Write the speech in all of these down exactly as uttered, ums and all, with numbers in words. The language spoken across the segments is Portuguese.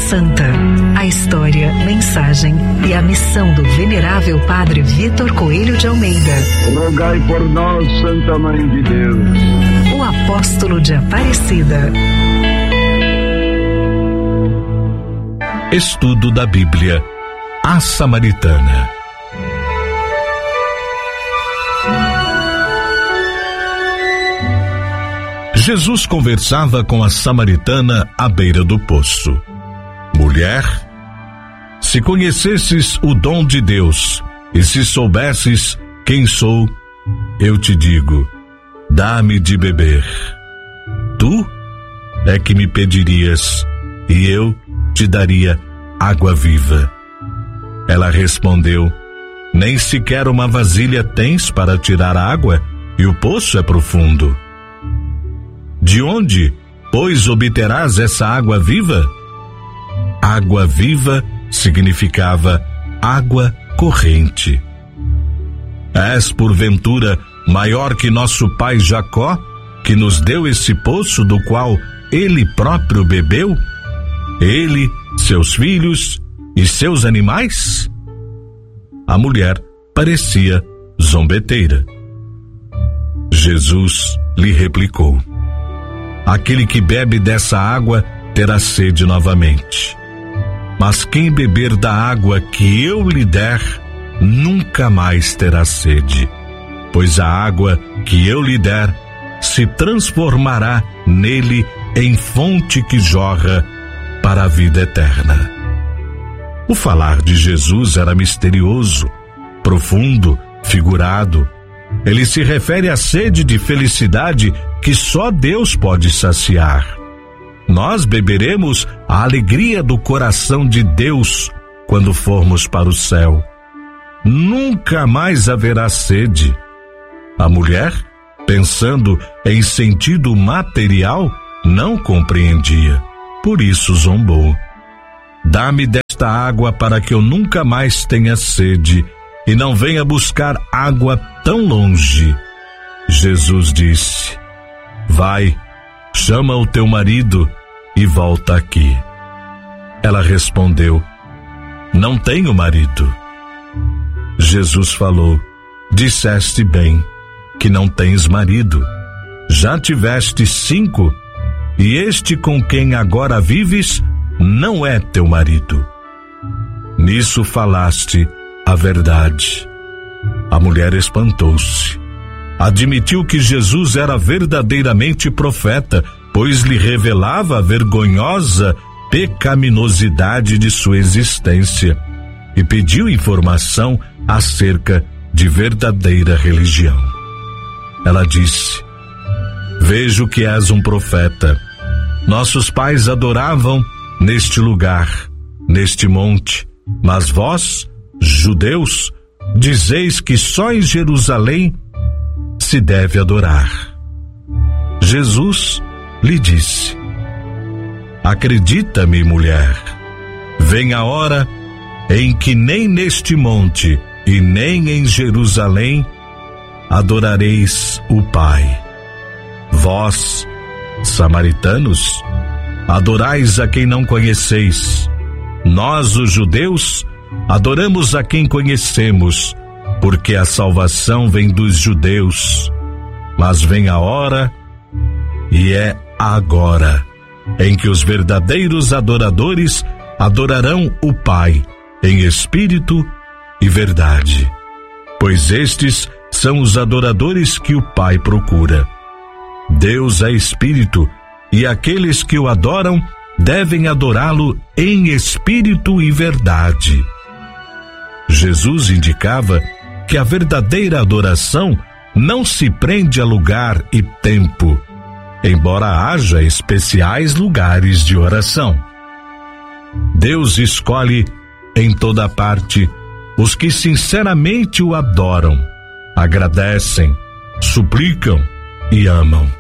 Santa. A história, mensagem e a missão do venerável Padre Vitor Coelho de Almeida. Rogai por nós, Santa Mãe de Deus. O apóstolo de Aparecida. Estudo da Bíblia, a Samaritana. Jesus conversava com a samaritana à beira do poço. Mulher, se conhecesses o dom de Deus e se soubesses quem sou, eu te digo, dá-me de beber. Tu é que me pedirias e eu te daria água viva. Ela respondeu, nem sequer uma vasilha tens para tirar água e o poço é profundo. De onde, pois, obterás essa água viva? Água viva significava água corrente. És, porventura, maior que nosso pai Jacó, que nos deu esse poço do qual ele próprio bebeu? Ele, seus filhos e seus animais? A mulher parecia zombeteira. Jesus lhe replicou, aquele que bebe dessa água terá sede novamente. Mas quem beber da água que eu lhe der, nunca mais terá sede, pois a água que eu lhe der se transformará nele em fonte que jorra para a vida eterna. O falar de Jesus era misterioso, profundo, figurado. Ele se refere à sede de felicidade que só Deus pode saciar. Nós beberemos a alegria do coração de Deus quando formos para o céu. Nunca mais haverá sede. A mulher, pensando em sentido material, não compreendia. Por isso zombou. Dá-me desta água para que eu nunca mais tenha sede e não venha buscar água tão longe. Jesus disse, vai, chama o teu marido e volta aqui. Ela respondeu, não tenho marido. Jesus falou, disseste bem que não tens marido. Já tiveste cinco, e este com quem agora vives não é teu marido. Nisso falaste a verdade. A mulher espantou-se. Admitiu que Jesus era verdadeiramente profeta, pois lhe revelava a vergonhosa pecaminosidade de sua existência e pediu informação acerca de verdadeira religião. Ela disse, vejo que és um profeta. Nossos pais adoravam neste lugar, neste monte, mas vós, judeus, dizeis que só em Jerusalém se deve adorar. Jesus lhe disse, acredita-me, mulher, vem a hora em que nem neste monte e nem em Jerusalém adorareis o Pai. Vós, samaritanos, adorais a quem não conheceis. Nós, os judeus, adoramos a quem conhecemos, porque a salvação vem dos judeus. Mas vem a hora, e é agora, em que os verdadeiros adoradores adorarão o Pai em espírito e verdade, pois estes são os adoradores que o Pai procura. Deus é espírito, e aqueles que o adoram devem adorá-lo em espírito e verdade. Jesus indicava que a verdadeira adoração não se prende a lugar e tempo, embora haja especiais lugares de oração. Deus escolhe em toda parte os que sinceramente o adoram, agradecem, suplicam e amam.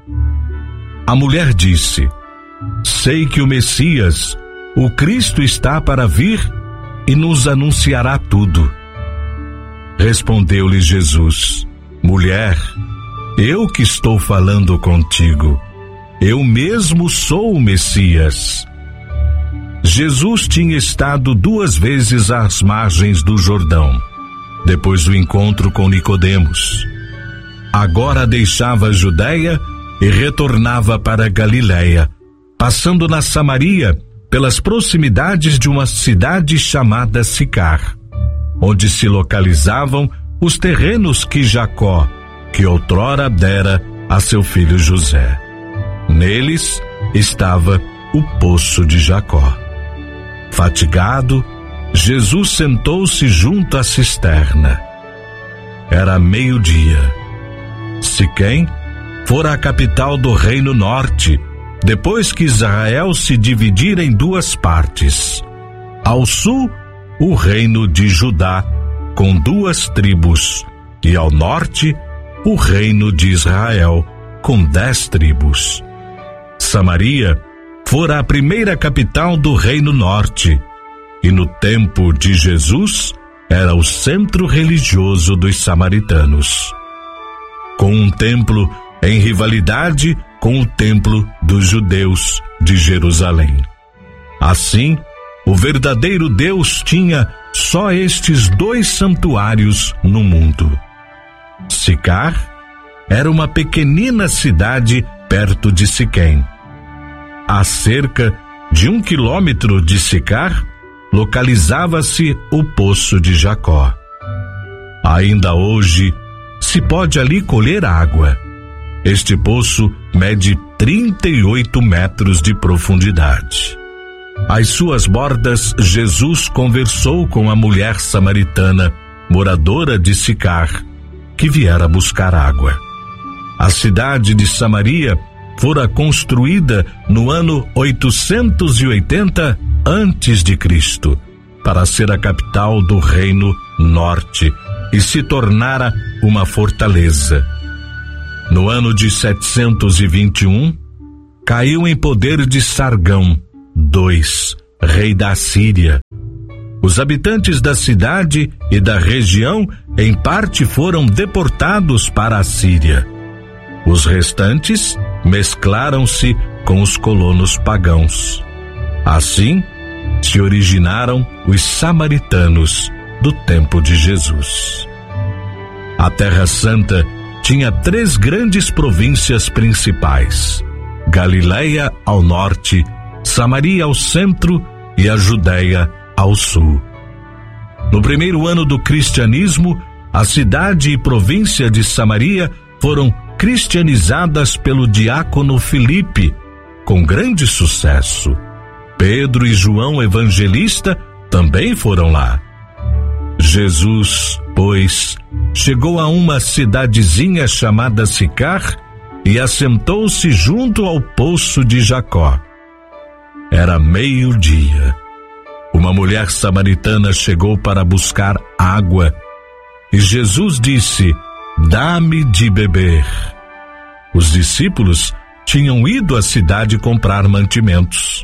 A mulher disse, sei que o Messias, o Cristo, está para vir e nos anunciará tudo. Respondeu-lhe Jesus, mulher, eu que estou falando contigo, eu mesmo sou o Messias. Jesus tinha estado duas vezes às margens do Jordão, depois do encontro com Nicodemos. Agora deixava a Judéia e retornava para Galiléia, passando na Samaria pelas proximidades de uma cidade chamada Sicar, onde se localizavam os terrenos que Jacó, que outrora dera a seu filho José. Neles estava o poço de Jacó. Fatigado, Jesus sentou-se junto à cisterna. Era meio-dia. Siquém fora a capital do Reino Norte, depois que Israel se dividira em duas partes. Ao sul, o reino de Judá, com duas tribos, e ao norte, o reino de Israel, com dez tribos. Samaria fora a primeira capital do Reino Norte, e no tempo de Jesus era o centro religioso dos samaritanos, com um templo em rivalidade com o templo dos judeus de Jerusalém. Assim, o verdadeiro Deus tinha só estes dois santuários no mundo. Sicar era uma pequenina cidade perto de Siquém. A cerca de um quilômetro de Sicar, localizava-se o poço de Jacó. Ainda hoje, se pode ali colher água. Este poço mede trinta e oito metros de profundidade. Às suas bordas, Jesus conversou com a mulher samaritana, moradora de Sicar, que viera buscar água. A cidade de Samaria fora construída no ano oitocentos e oitenta antes de Cristo, para ser a capital do Reino Norte e se tornara uma fortaleza. No ano de setecentos e vinte e um, caiu em poder de Sargão dois, rei da Síria. Os habitantes da cidade e da região, em parte, foram deportados para a Síria. Os restantes mesclaram-se com os colonos pagãos. Assim, se originaram os samaritanos do tempo de Jesus. A Terra Santa tinha três grandes províncias principais: Galiléia ao norte, Samaria ao centro e a Judéia ao sul. No primeiro ano do cristianismo, a cidade e província de Samaria foram cristianizadas pelo diácono Filipe, com grande sucesso. Pedro e João Evangelista também foram lá. Jesus, pois, chegou a uma cidadezinha chamada Sicar e assentou-se junto ao poço de Jacó. Era meio-dia. Uma mulher samaritana chegou para buscar água e Jesus disse: "Dá-me de beber." Os discípulos tinham ido à cidade comprar mantimentos.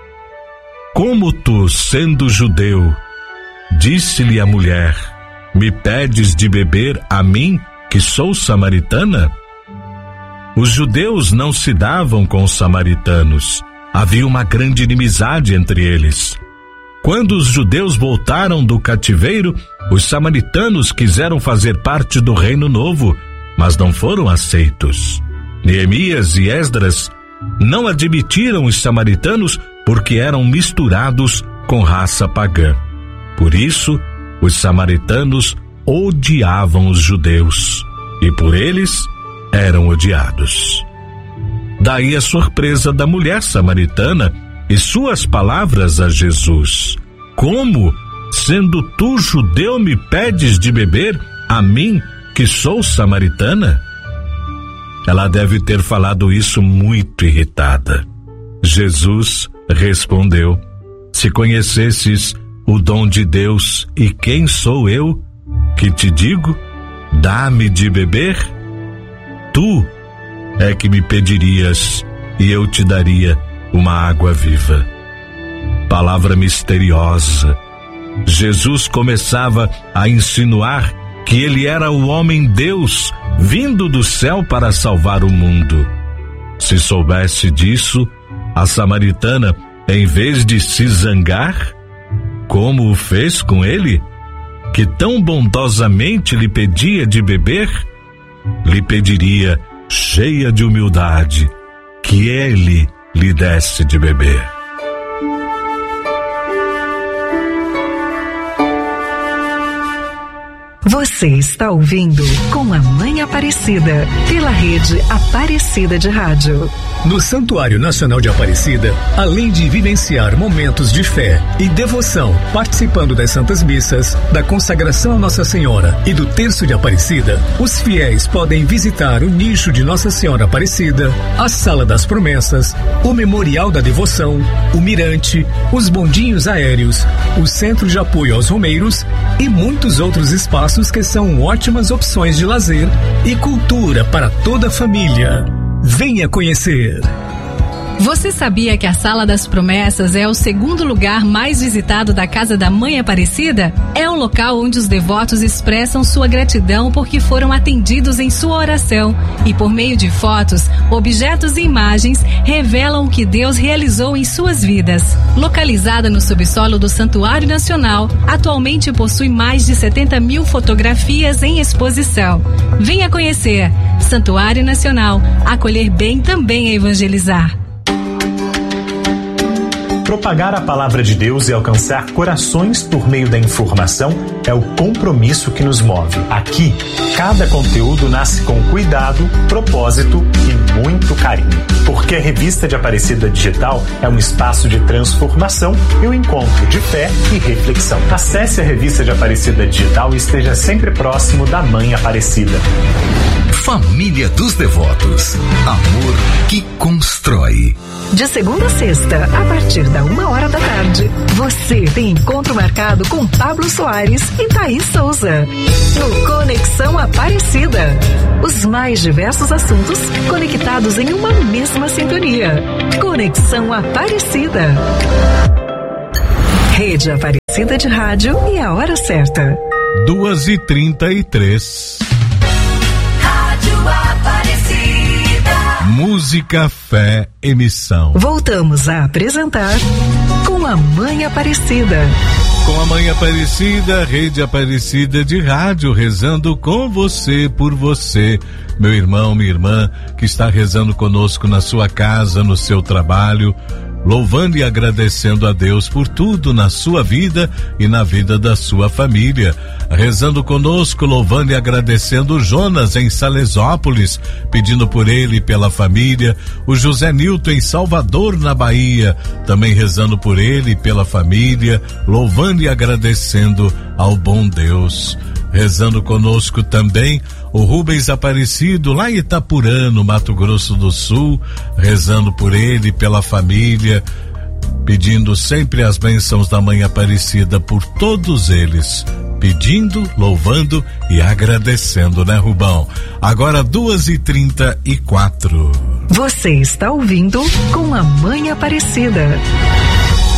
"Como tu, sendo judeu," disse-lhe a mulher, "me pedes de beber a mim, que sou samaritana?" Os judeus não se davam com os samaritanos. Havia uma grande inimizade entre eles. Quando os judeus voltaram do cativeiro, os samaritanos quiseram fazer parte do Reino Novo, mas não foram aceitos. Neemias e Esdras não admitiram os samaritanos porque eram misturados com raça pagã. Por isso, os samaritanos odiavam os judeus e por eles eram odiados. Daí a surpresa da mulher samaritana e suas palavras a Jesus: "Como, sendo tu judeu, me pedes de beber a mim, que sou samaritana?" Ela deve ter falado isso muito irritada. Jesus respondeu: "Se conhecesses o dom de Deus e quem sou eu, que te digo, dá-me de beber, tu é que me pedirias e eu te daria uma água viva." Palavra misteriosa. Jesus começava a insinuar que ele era o homem-Deus vindo do céu para salvar o mundo. Se soubesse disso, a samaritana em vez de se zangar, como o fez com ele, que tão bondosamente lhe pedia de beber, lhe pediria, cheia de humildade, que ele lhe desse de beber. Você está ouvindo Com a Mãe Aparecida, pela rede Aparecida de Rádio. No Santuário Nacional de Aparecida, além de vivenciar momentos de fé e devoção, participando das Santas Missas, da consagração a Nossa Senhora e do Terço de Aparecida, os fiéis podem visitar o nicho de Nossa Senhora Aparecida, a Sala das Promessas, o Memorial da Devoção, o Mirante, os bondinhos aéreos, o Centro de Apoio aos Romeiros e muitos outros espaços que são ótimas opções de lazer e cultura para toda a família. Venha conhecer! Você sabia que a Sala das Promessas é o segundo lugar mais visitado da Casa da Mãe Aparecida? É o local onde os devotos expressam sua gratidão porque foram atendidos em sua oração e, por meio de fotos, objetos e imagens, revelam o que Deus realizou em suas vidas. Localizada no subsolo do Santuário Nacional, atualmente possui mais de setenta mil fotografias em exposição. Venha conhecer! Santuário Nacional, acolher bem também é evangelizar. Propagar a palavra de Deus e alcançar corações por meio da informação é o compromisso que nos move. Aqui, cada conteúdo nasce com cuidado, propósito e muito carinho. Porque a Revista de Aparecida Digital é um espaço de transformação e um encontro de fé e reflexão. Acesse a Revista de Aparecida Digital e esteja sempre próximo da Mãe Aparecida. Família dos Devotos. Amor que constrói. De segunda a sexta, a partir da uma hora da tarde, você tem encontro marcado com Pablo Soares e Thaís Souza. No Conexão Aparecida. Os mais diversos assuntos conectados em uma mesma sintonia. Conexão Aparecida. Rede Aparecida de Rádio e a hora certa. Duas e trinta e três. Música, fé, emissão. Voltamos a apresentar Com a Mãe Aparecida. Com a Mãe Aparecida, Rede Aparecida de Rádio, rezando com você, por você, meu irmão, minha irmã, que está rezando conosco na sua casa, no seu trabalho, louvando e agradecendo a Deus por tudo na sua vida e na vida da sua família. Rezando conosco, louvando e agradecendo o Jonas em Salesópolis, pedindo por ele e pela família. O José Nilton em Salvador, na Bahia, também rezando por ele e pela família, louvando e agradecendo ao bom Deus. Rezando conosco também o Rubens Aparecido, lá em Itapurã, no Mato Grosso do Sul, rezando por ele e pela família, pedindo sempre as bênçãos da Mãe Aparecida por todos eles, pedindo, louvando e agradecendo, né, Rubão? Agora duas e trinta e quatro. Você está ouvindo Com a Mãe Aparecida.